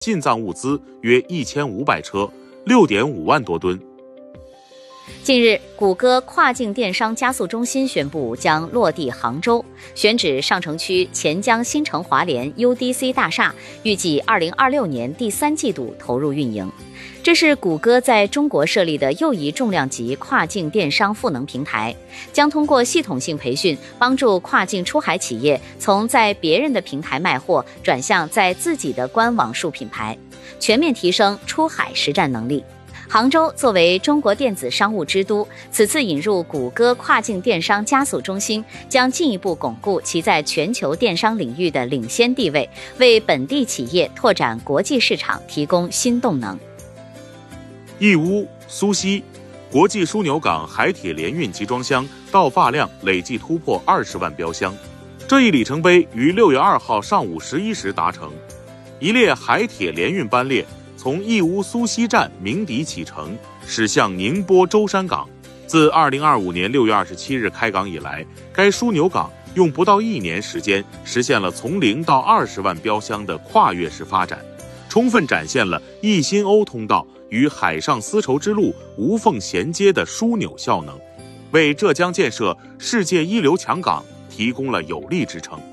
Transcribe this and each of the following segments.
进藏物资约1500车，6.5万多吨。 近日，谷歌跨境电商加速中心宣布将落地杭州，选址上城区钱江新城华联 UDC 大厦，预计2026年第3季度投入运营。这是谷歌在中国设立的又一重量级跨境电商赋能平台，将通过系统性培训，帮助跨境出海企业从在别人的平台卖货转向在自己的官网数品牌，全面提升出海实战能力。杭州作为中国电子商务之都，此次引入谷歌跨境电商加速中心，将进一步巩固其在全球电商领域的领先地位，为本地企业拓展国际市场提供新动能。 义乌、苏锡国际枢纽港海铁联运集装箱到发量累计突破20万标箱，这一里程碑于6月2号上午11时达成。一列海铁联运班列从义乌苏锡站鸣笛启程，驶向宁波舟山港。自2025年6月27日开港以来，该枢纽港用不到1年时间，实现了从0到20万标箱的跨越式发展，充分展现了一心欧通道与海上丝绸之路无缝衔接的枢纽效能，为浙江建设世界一流强港提供了有力支撑。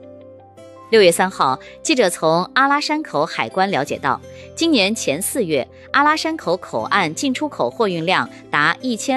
6月3号，记者从阿拉山口海关了解到，今年前4月，阿拉山口口岸进出口货运量达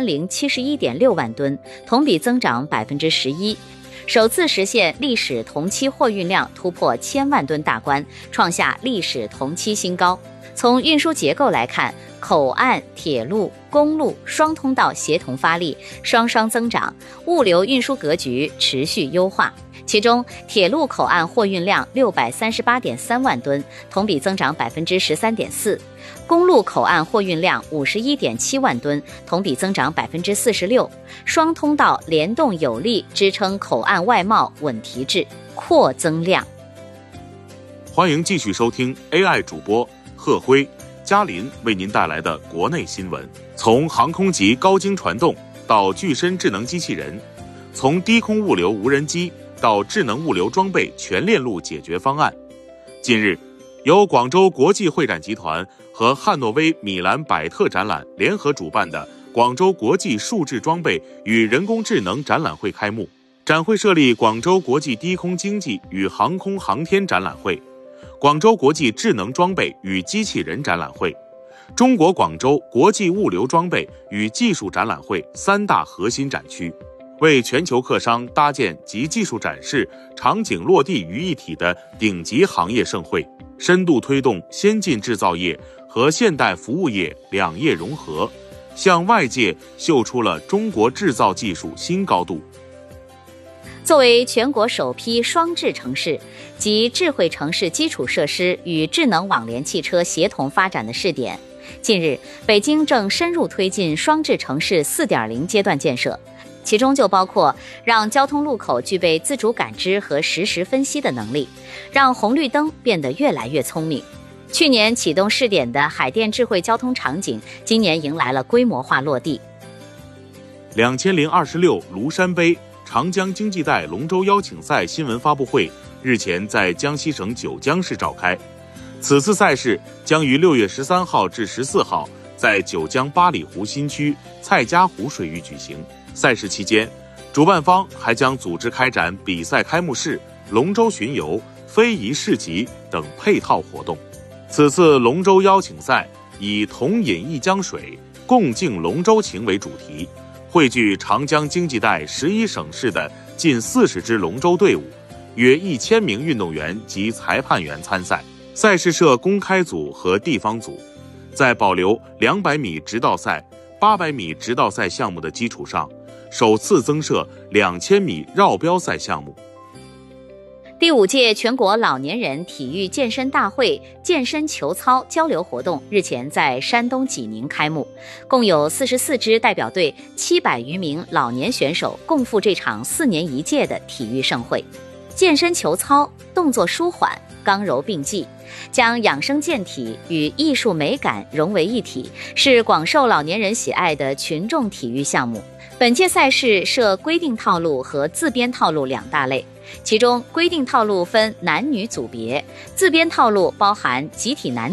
1071.6万吨，同比增长11%，首次实现历史同期货运量突破1000万吨大关，创下历史同期新高。从运输结构来看，口岸、铁路、公路双通道协同发力，双双增长，物流运输格局持续优化。其中，铁路口岸货运量638.3万吨，同比增长13.4%；公路口岸货运量51.7万吨，同比增长46%。双通道联动有力，支撑口岸外贸稳提质、扩增量。 欢迎继续收听 AI 主播贺辉、嘉林为您带来的国内新闻。从航空级高精传动到具身智能机器人，从低空物流无人机到智能物流装备全链路解决方案。近日，由广州国际会展集团和汉诺威米兰百特展览联合主办的广州国际数字装备与人工智能展览会开幕。展会设立广州国际低空经济与航空航天展览会、广州国际智能装备与机器人展览会、中国广州国际物流装备与技术展览会3大核心展区，为全球客商搭建集技术展示、场景落地于一体的顶级行业盛会，深度推动先进制造业和现代服务业两业融合，向外界秀出了中国制造技术新高度。 作为全国首批双智城市及智慧城市基础设施与智能网联汽车协同发展的试点，近日，北京正深入推进双智城市 4.0 阶段建设，其中就包括让交通路口具备自主感知和实时分析的能力，让红绿灯变得越来越聪明。去年启动试点的海淀智慧交通场景，今年迎来了规模化落地。 2026庐山杯长江经济带龙舟邀请赛新闻发布会日前在江西省九江市召开。此次赛事将于6月13号至14号在九江八里湖新区蔡家湖水域举行。赛事期间，主办方还将组织开展比赛开幕式、龙舟巡游、非遗市集等配套活动。此次龙舟邀请赛以同饮一江水，共敬龙舟情为主题，汇聚长江经济带11省市的近40支龙舟队伍，约1000名运动员及裁判员参赛。赛事设公开组和地方组，在保留200米直道赛、800米直道赛项目的基础上，首次增设2000米绕标赛项目。 第5届全国老年人体育健身大会健身球操交流活动日前在山东济宁开幕，共有44支代表队700余名老年选手共赴这场4年1届的体育盛会。健身球操动作舒缓，刚柔并济，将养生健体与艺术美感融为一体，是广受老年人喜爱的群众体育项目。本届赛事设规定套路和自编套路2大类， 其中规定套路分男女组别，自编套路包含集体男